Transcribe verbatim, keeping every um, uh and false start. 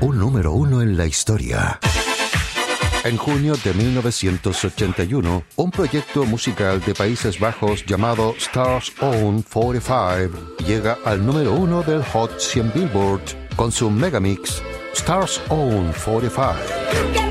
un número uno en la historia. En junio de mil novecientos ochenta y uno, un proyecto musical de Países Bajos llamado Stars Own cuarenta y cinco llega al número uno del Hot cien Billboard con su megamix Stars Own cuarenta y cinco.